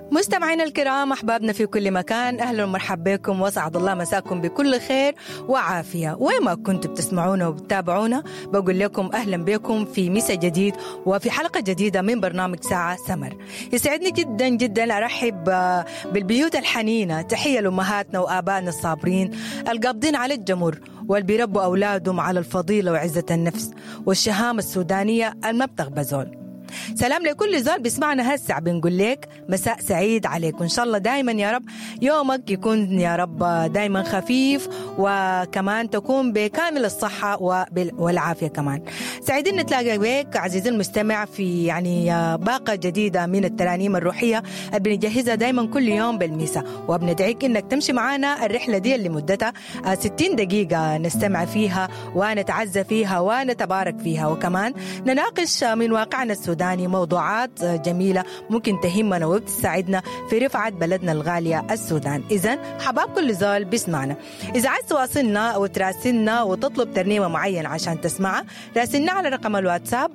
مستمعينا الكرام، أحبابنا في كل مكان، أهلا ومرحبا بكم وسعد الله مساكم بكل خير وعافية. وما كنتوا بتسمعونا وبتابعونا بقول لكم أهلا بكم في مساء جديد وفي حلقة جديدة من برنامج ساعة سمر. يسعدني جدا جدا أرحب بالبيوت الحنينة. تحية لأمهاتنا وآبائنا الصابرين القابضين على الجمر والبيربوا أولادهم على الفضيلة وعزة النفس والشهامة السودانية المبتغ زول. سلام لكل زول بيسمعنا هسع، بنقول لك مساء سعيد عليكم. إن شاء الله دايما يا رب يومك يكون يا رب دايما خفيف، وكمان تكون بكامل الصحة والعافية. كمان سعيدين نتلاقى بك عزيزي المستمع في باقة جديدة من الترانيم الروحية اللي بنجهزها دايما كل يوم بالميسا، وبندعيك إنك تمشي معنا الرحلة دي اللي مدتها 60 دقيقة نستمع فيها ونتعزى فيها ونتبارك فيها، وكمان نناقش من واقعنا السوداني موضوعات جميلة ممكن تهمنا وبتساعدنا في رفعة بلدنا الغالية السودان. إذن حباب كل زول بيسمعنا، إذا عايز تواصلنا أو تراسلنا وتطلب ترنيمة معينة عشان تسمعها، راسلنا على رقم الواتساب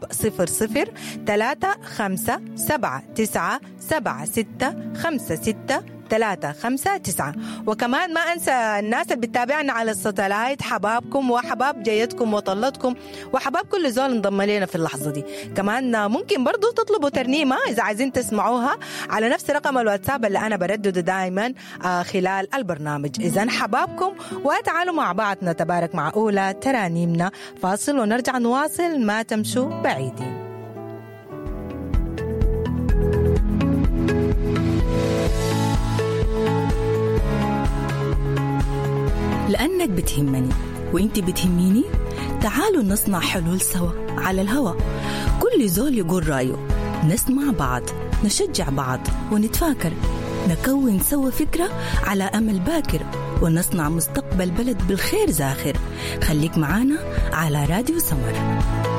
0035797656. وكمان ما أنسى الناس اللي بتتابعنا على الساتلايت، حبابكم وحباب جيتكم وطلتكم وحباب كل زول انضم لنا في اللحظة دي. كمان ممكن برضو تطلبوا ترنيمة إذا عايزين تسمعوها على نفس رقم الواتساب اللي أنا بردده دائما خلال البرنامج. إذن حبابكم وتعالوا مع بعض نتبارك مع أولى ترانيمنا. فاصل ونرجع نواصل، ما تمشوا بعيدين. لأنك بتهمني وإنت بتهميني، تعالوا نصنع حلول سوا على الهوى. كل زول يقول رأيه، نسمع بعض، نشجع بعض ونتفاكر، نكون سوا فكرة على أمل باكر، ونصنع مستقبل بلد بالخير زاخر. خليك معانا على راديو سمر.